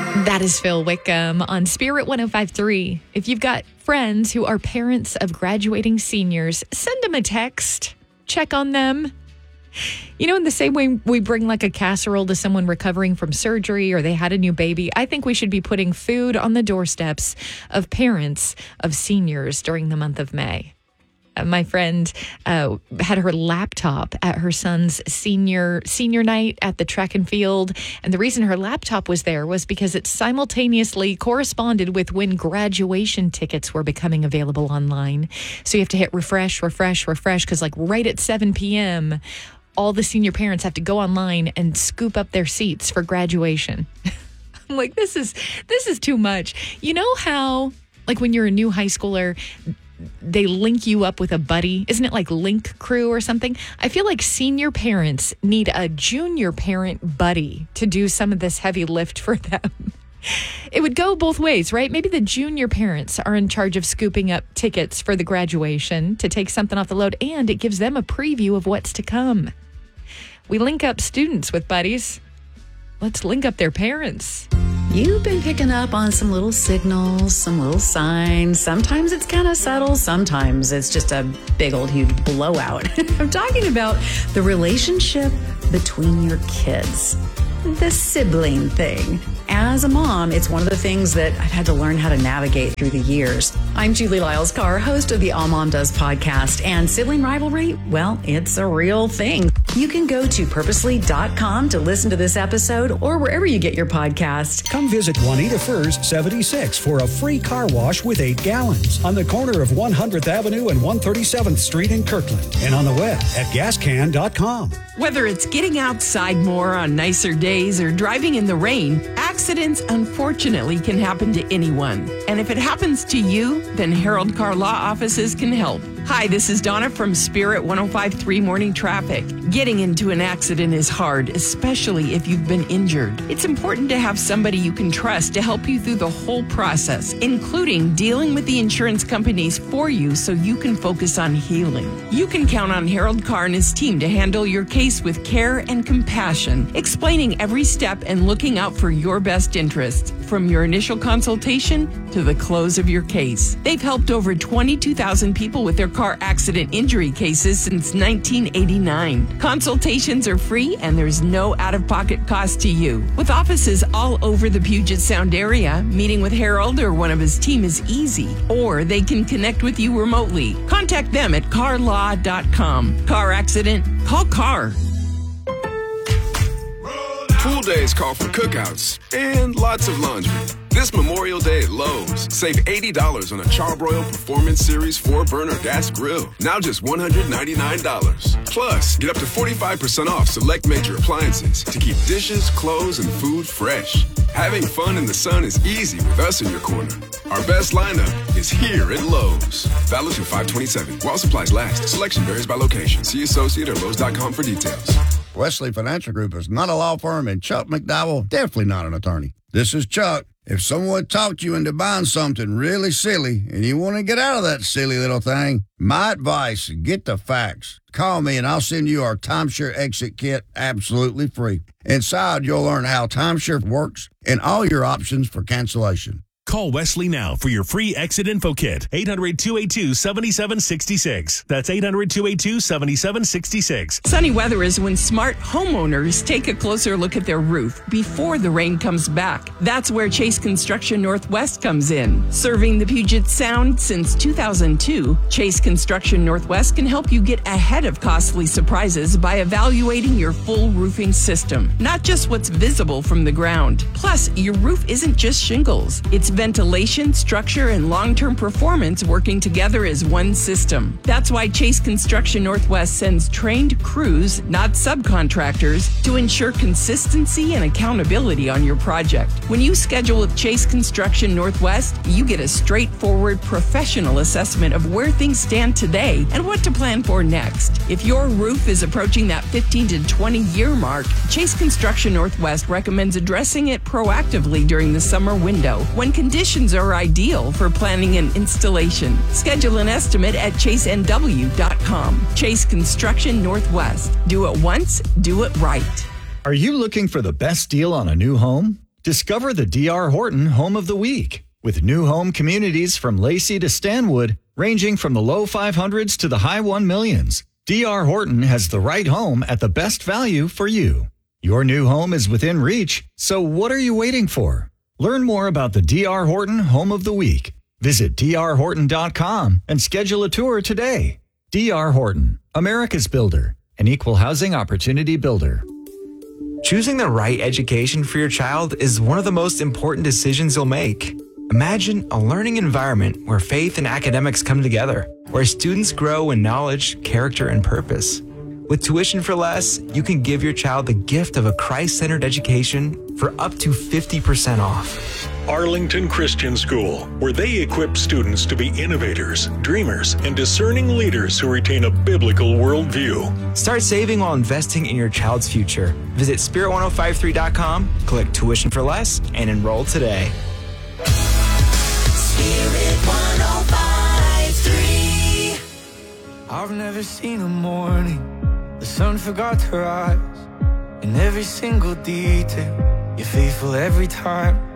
That is Phil Wickham on Spirit 105.3. If you've got friends who are parents of graduating seniors, send them a text. Check on them. You know, in the same way we bring like a casserole to someone recovering from surgery or they had a new baby, I think we should be putting food on the doorsteps of parents of seniors during the month of May. My friend had her laptop at her son's senior night at the track and field. And the reason her laptop was there was because it simultaneously corresponded with when graduation tickets were becoming available online. So you have to hit refresh, because like right at 7 p.m., all the senior parents have to go online and scoop up their seats for graduation. I'm like, this is too much. You know how, like when you're a new high schooler, they link you up with a buddy. Isn't it like Link Crew or something? I feel like senior parents need a junior parent buddy to do some of this heavy lift for them. It would go both ways, right? Maybe the junior parents are in charge of scooping up tickets for the graduation to take something off the load, and it gives them a preview of what's to come. We link up students with buddies. Let's link up their parents. You've been picking up on some little signals, some little signs. Sometimes it's kind of subtle. Sometimes it's just a big old huge blowout. I'm talking about the relationship between your kids. The sibling thing. As a mom, it's one of the things that I've had to learn how to navigate through the years. I'm Julie Lyles-Carr, host of the All Mom Does podcast, and sibling rivalry, well, it's a real thing. You can go to purposely.com to listen to this episode or wherever you get your podcast. Come visit Juanita Furs 76 for a free car wash with 8 gallons on the corner of 100th Avenue and 137th Street in Kirkland, and on the web at gascan.com. Whether it's getting outside more on nicer days or driving in the rain, accidents unfortunately can happen to anyone. And if it happens to you, then Harold Car Law Offices can help. Hi, this is Donna from Spirit 105.3 Morning Traffic. Getting into an accident is hard, especially if you've been injured. It's important to have somebody you can trust to help you through the whole process, including dealing with the insurance companies for you so you can focus on healing. You can count on Harold Carr and his team to handle your case with care and compassion, explaining every step and looking out for your best interests, from your initial consultation to the close of your case. They've helped over 22,000 people with their car accident injury cases since 1989. Consultations are free and there's no out-of-pocket cost to you. With offices all over the Puget Sound area, meeting with Harold or one of his team is easy, or they can connect with you remotely. Contact them at carlaw.com. Car accident? Call CAR. Pool days call for cookouts and lots of laundry. This Memorial Day at Lowe's, save $80 on a Charbroil Performance Series 4-burner gas grill. Now just $199. Plus, get up to 45% off select major appliances to keep dishes, clothes, and food fresh. Having fun in the sun is easy with us in your corner. Our best lineup is here at Lowe's. Valid through 5/27. While supplies last. Selection varies by location. See associate or Lowe's.com for details. Wesley Financial Group is not a law firm, and Chuck McDowell definitely not an attorney. This is Chuck. If someone talked you into buying something really silly and you want to get out of that silly little thing, my advice, get the facts. Call me and I'll send you our timeshare exit kit absolutely free. Inside, you'll learn how timeshare works and all your options for cancellation. Call Wesley now for your free exit info kit. 800-282-7766. That's 800-282-7766. Sunny weather is when smart homeowners take a closer look at their roof before the rain comes back. That's where Chase Construction Northwest comes in. Serving the Puget Sound since 2002, Chase Construction Northwest can help you get ahead of costly surprises by evaluating your full roofing system, not just what's visible from the ground. Plus, your roof isn't just shingles. It's ventilation, structure, and long-term performance working together as one system. That's why Chase Construction Northwest sends trained crews, not subcontractors, to ensure consistency and accountability on your project. When you schedule with Chase Construction Northwest, you get a straightforward, professional assessment of where things stand today and what to plan for next. If your roof is approaching that 15 to 20-year mark, Chase Construction Northwest recommends addressing it proactively during the summer window, when conditions are ideal for planning an installation. Schedule an estimate at chasenw.com. Chase Construction Northwest. Do it once, do it right. Are you looking for the best deal on a new home? Discover the D.R. Horton Home of the Week with new home communities from Lacey to Stanwood, ranging from the low 500s to the high 1 millions. D.R. Horton has the right home at the best value for you. Your new home is within reach, so what are you waiting for? Learn more about the D.R. Horton Home of the Week. Visit drhorton.com and schedule a tour today. D.R. Horton, America's builder, an equal housing opportunity builder. Choosing the right education for your child is one of the most important decisions you'll make. Imagine a learning environment where faith and academics come together, where students grow in knowledge, character, and purpose. With Tuition for Less, you can give your child the gift of a Christ-centered education for up to 50% off. Arlington Christian School, where they equip students to be innovators, dreamers, and discerning leaders who retain a biblical worldview. Start saving while investing in your child's future. Visit Spirit1053.com, click Tuition for Less, and enroll today. Spirit 1053. I've never seen a morning the sun forgot to rise. In every single detail, you're faithful every time.